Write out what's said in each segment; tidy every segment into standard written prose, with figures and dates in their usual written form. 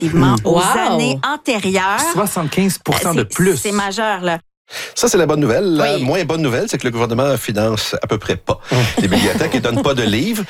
relativement aux années antérieures. 75% de plus. C'est majeur, là. Ça, c'est la bonne nouvelle. La Oui. moins bonne nouvelle, c'est que le gouvernement finance à peu près pas les bibliothèques et donne pas de livres.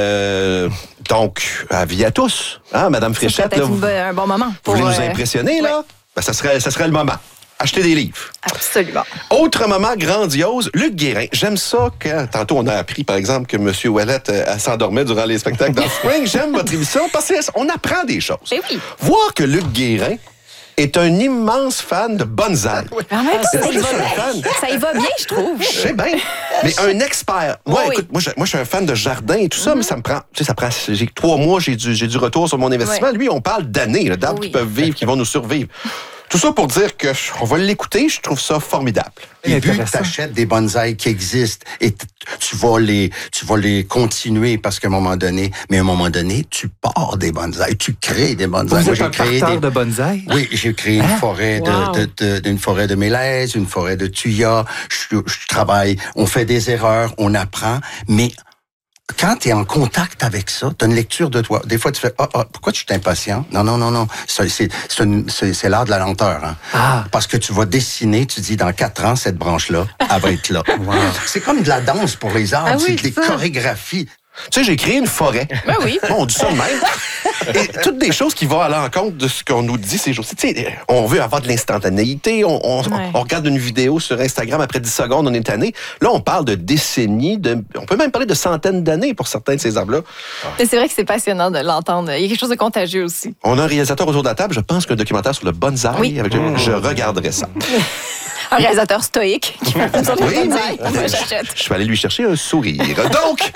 Donc, avis à tous. Hein, Madame Fréchette, C'est là, peut-être vous un bon moment. voulez nous impressionner, là? Ben, ça serait le moment. Achetez des livres. Absolument. Autre moment grandiose, Luc Guérin. J'aime ça quand, tantôt, on a appris, par exemple, que M. Ouellet s'endormait durant les spectacles dans Spring. J'aime votre émission parce qu'on apprend des choses. Ben oui. Voir que Luc Guérin est un immense fan de bonsaï. En même temps, C'est ça y plus va un bien. fan. Ça y va bien, je trouve. Je sais bien. Mais un expert. Moi, Oui. écoute, moi, je suis un fan de jardin et tout ça, mais ça me prend. Tu sais, j'ai 3 mois, j'ai du retour sur mon investissement. Lui, on parle d'années, là, d'arbres Oui. qui peuvent vivre, qui vont nous survivre. Tout ça pour dire que on va l'écouter, je trouve ça formidable. Et vu que tu achètes des bonsaïs qui existent et tu vas les continuer parce qu'à un moment donné, tu pars des bonsaïs, tu crées des bonsaïs. Vous êtes un parterre de bonsaï? Oui, j'ai créé une forêt une forêt de mélèzes, une forêt de thuya. Je travaille, on fait des erreurs, on apprend, mais quand tu es en contact avec ça, tu as une lecture de toi. Des fois, tu fais pourquoi tu es impatient? Non. C'est l'art de la lenteur. Hein? Ah. Parce que tu vas dessiner, tu dis dans 4 ans, cette branche-là, elle va être là. Wow. C'est comme de la danse pour les arbres, c'est des chorégraphies. Tu sais, j'ai créé une forêt. Ben oui. On dit ça de même. Et toutes des choses qui vont à l'encontre de ce qu'on nous dit ces jours-ci. Tu sais, on veut avoir de l'instantanéité. On regarde une vidéo sur Instagram, après 10 secondes, on est tanné. Là, on parle de décennies, on peut même parler de centaines d'années pour certains de ces arbres-là. Mais c'est vrai que c'est passionnant de l'entendre. Il y a quelque chose de contagieux aussi. On a un réalisateur autour de la table. Je pense qu'un documentaire sur le bonsaï. Oui. Je regarderai ça. Un réalisateur stoïque qui fait une sorte de Oui, bonsaï. oui. Moi, j'achète. Je suis allé lui chercher un sourire. Donc,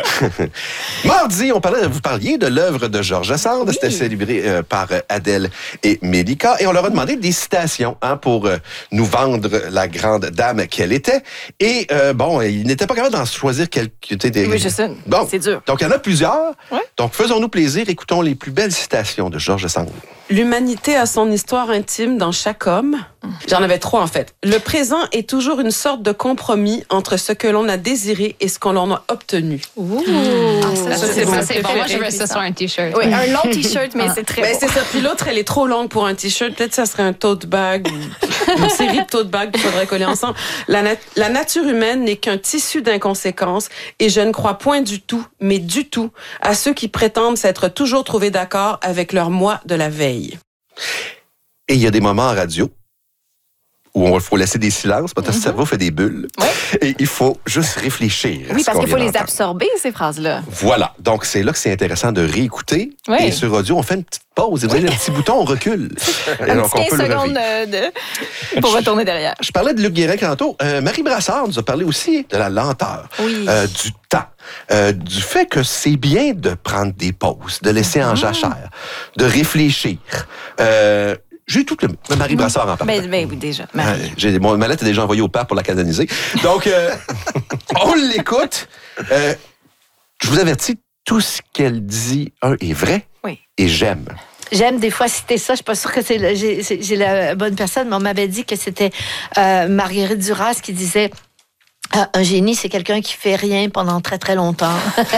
mardi, vous parliez de l'œuvre de Georges Sand. C'était célébré par Adèle et Mélika. Et on leur a demandé des citations pour nous vendre la grande dame qu'elle était. Et il n'était pas capable d'en choisir quelques. Oui, je sais. Bon, C'est dur. donc, il y en a plusieurs. Ouais. Donc, faisons-nous plaisir. Écoutons les plus belles citations de Georges Sand. L'humanité a son histoire intime dans chaque homme. J'en avais 3, en fait. Le présent est toujours une sorte de compromis entre ce que l'on a désiré et ce qu'on en a obtenu. Ça, c'est bon. C'est bon. Moi, je veux ça sur un T-shirt. Oui, un long T-shirt, mais c'est très Ben, beau. c'est ça. Puis l'autre, elle est trop longue pour un T-shirt. Peut-être ça serait un tote bag ou une série de tote bags qu'il faudrait coller ensemble. La nature humaine n'est qu'un tissu d'inconséquences et je ne crois point du tout, mais du tout, à ceux qui prétendent s'être toujours trouvés d'accord avec leur moi de la veille. Et il y a des moments en radio où il faut laisser des silences parce que le cerveau fait des bulles. Ouais. Et il faut juste réfléchir. à Oui, ce parce qu'on qu'il faut vient les d'entendre. absorber, ces phrases-là. Voilà. Donc, c'est là que c'est intéressant de réécouter. Oui. Et sur audio, on fait une petite pause. Et vous avez le petit bouton, on recule. Et Un donc, petit on peut 15 le secondes revivre. pour retourner derrière. Je parlais de Luc Guérin tantôt. Marie Brassard nous a parlé aussi de la lenteur, Oui. du temps, du fait que c'est bien de prendre des pauses, de laisser en jachère, de réfléchir. J'ai tout le Marie Brassard en parle. Ben oui, déjà. Marie. Ma lettre est déjà envoyée au pape pour la canoniser. Donc, on l'écoute. Je vous avertis, tout ce qu'elle dit, est vrai et j'aime. J'aime des fois citer ça. Je suis pas sûre que j'ai la bonne personne, mais on m'avait dit que c'était Marguerite Duras qui disait un génie, c'est quelqu'un qui fait rien pendant très, très longtemps.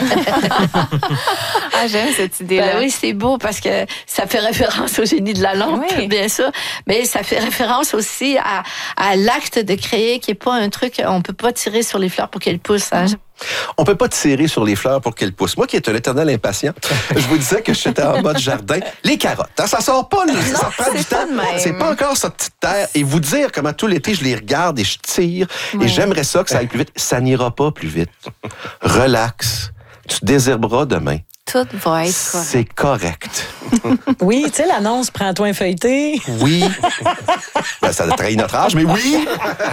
J'aime cette idée-là. Ben oui, c'est beau parce que ça fait référence au génie de la lampe, bien sûr, mais ça fait référence aussi à l'acte de créer qui est pas un truc, on peut pas tirer sur les fleurs pour qu'elles poussent. Hein. On peut pas tirer sur les fleurs pour qu'elles poussent. Moi qui est un éternel impatient, je vous disais que j'étais en mode jardin. Les carottes, ça sort pas, là, ça prend du temps. C'est pas encore sa petite terre. Et vous dire comment tout l'été, je les regarde et je tire. Et j'aimerais ça que ça aille plus vite. Ça n'ira pas plus vite. Relax. Tu désherberas demain. Tout va être correct. C'est correct. Oui, tu sais, l'annonce « Prends-toi un feuilleté ». Oui. Ça a trahi notre âge, mais oui.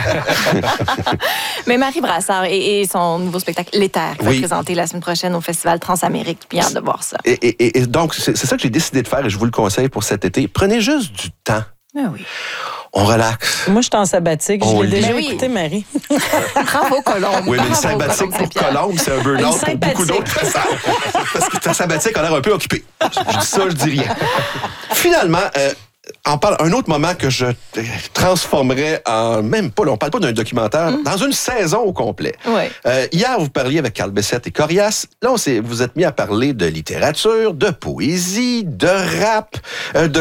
Mais Marie Brassard et son nouveau spectacle « L'éther » qui va être présenté la semaine prochaine au Festival Transamérique. Bien hâte de voir ça. Et donc, c'est ça que j'ai décidé de faire et je vous le conseille pour cet été. Prenez juste du temps. Ah oui. On relaxe. Moi, je suis en sabbatique. Je l'ai déjà oui. écouté, Marie. Bravo, Colombe. Oui, mais le sabbatique pour Colombe, c'est un burn-out pour beaucoup d'autres personnes. Parce que ta sabbatique a l'air un peu occupée. Je dis ça, je dis rien. Finalement, on parle un autre moment que je transformerais en... Même pas, on parle pas d'un documentaire, dans une saison au complet. Ouais. Hier, vous parliez avec Carl Bessette et Corias. Là, vous êtes mis à parler de littérature, de poésie, de rap, de